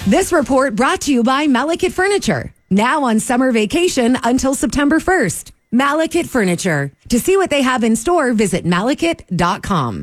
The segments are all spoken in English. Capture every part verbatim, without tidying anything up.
This report brought to you by Malekith Furniture. Now on summer vacation until September first. Malekith Furniture. To see what they have in store, visit malekith dot com.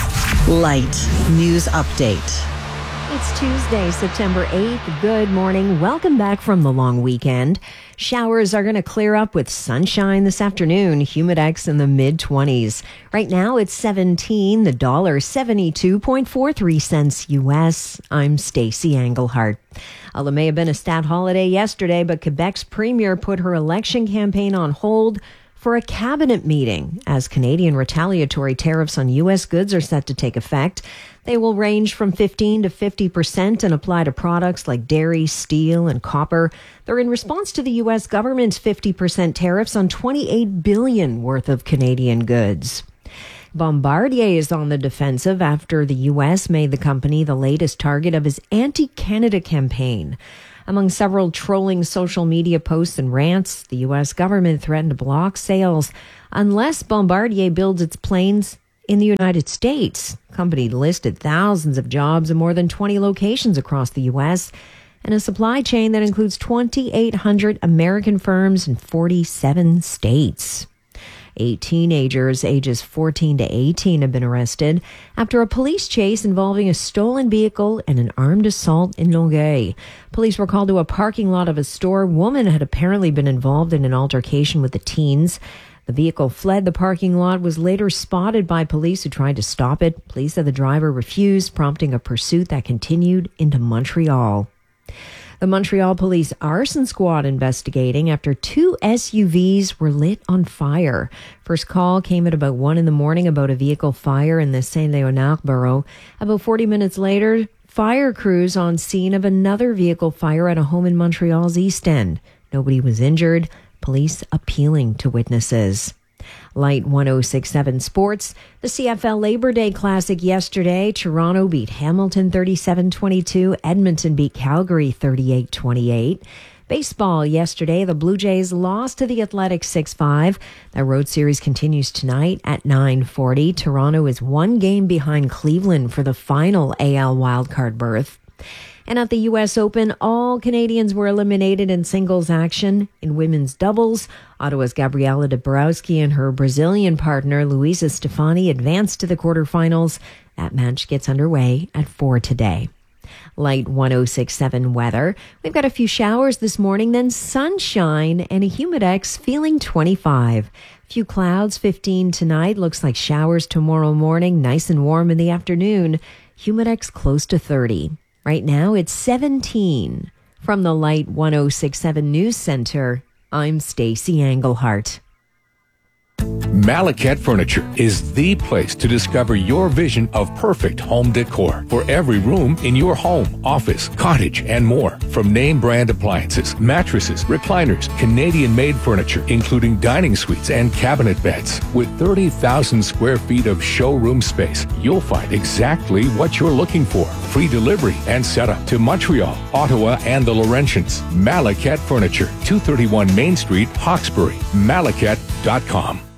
Light News Update. It's Tuesday, September eighth. Good morning. Welcome back from the long weekend. Showers are going to clear up with sunshine this afternoon. Humidex in the mid-twenties. Right now it's seventeen. The dollar seventy-two point four three cents U S. I'm Stacey Englehart. Well, it may have been a stat holiday yesterday, but Quebec's premier put her election campaign on hold for a cabinet meeting as Canadian retaliatory tariffs on U S goods are set to take effect. They will range from fifteen to fifty percent and apply to products like dairy, steel, and copper. They're in response to the U S government's fifty percent tariffs on twenty-eight billion dollars worth of Canadian goods. Bombardier is on the defensive after the U S made the company the latest target of his anti-Canada campaign. Among several trolling social media posts and rants, the U S government threatened to block sales unless Bombardier builds its planes in the United States. The company listed thousands of jobs in more than twenty locations across the U S and a supply chain that includes twenty-eight hundred American firms in forty-seven states. Eight teenagers ages fourteen to eighteen have been arrested after a police chase involving a stolen vehicle and an armed assault in Longueuil. Police were called to a parking lot of a store. A woman had apparently been involved in an altercation with the teens. The vehicle fled the parking lot, was later spotted by police who tried to stop it. Police said the driver refused, prompting a pursuit that continued into Montreal. The Montreal Police Arson Squad investigating after two S U Vs were lit on fire. First call came at about one in the morning about a vehicle fire in the Saint Leonard borough. About forty minutes later, fire crews on scene of another vehicle fire at a home in Montreal's East End. Nobody was injured. Police appealing to witnesses. Light one oh six point seven Sports. The C F L Labor Day Classic yesterday. Toronto beat Hamilton thirty-seven twenty-two. Edmonton beat Calgary thirty-eight twenty-eight. Baseball yesterday. The Blue Jays lost to the Athletics six five. That road series continues tonight at nine forty. Toronto is one game behind Cleveland for the final A L wildcard berth. And at the U S Open, all Canadians were eliminated in singles action. In women's doubles, Ottawa's Gabriela Dabrowski and her Brazilian partner, Luisa Stefani, advanced to the quarterfinals. That match gets underway at four today. Light one oh six point seven weather. We've got a few showers this morning, then sunshine and a humidex feeling twenty-five. Few clouds, fifteen tonight. Looks like showers tomorrow morning, nice and warm in the afternoon. Humidex close to thirty. Right now, it's seventeen. From the Light one oh six point seven News Center, I'm Stacey Englehart. Malekith Furniture is the place to discover your vision of perfect home decor for every room in your home, office, cottage, and more. From name brand appliances, mattresses, recliners, Canadian-made furniture, including dining suites and cabinet beds. With thirty thousand square feet of showroom space, you'll find exactly what you're looking for. Free delivery and setup to Montreal, Ottawa, and the Laurentians. Malekith Furniture, two thirty-one Main Street, Hawkesbury. malekith dot com.